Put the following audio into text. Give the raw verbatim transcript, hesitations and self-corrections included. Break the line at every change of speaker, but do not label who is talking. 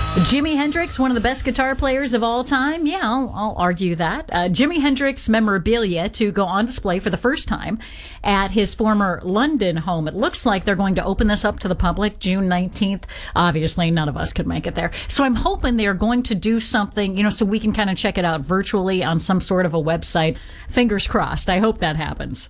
Jimi Hendrix, one of the best guitar players of all time? Yeah, I'll, I'll argue that. Uh, Jimi Hendrix memorabilia to go on display for the first time at his former London home. It looks like they're going to open this up to the public June nineteenth. Obviously, none of us could make it there. So I'm hoping they're going to do something, you know, so we can kind of check it out virtually on some sort of a website. Fingers crossed. I hope that happens.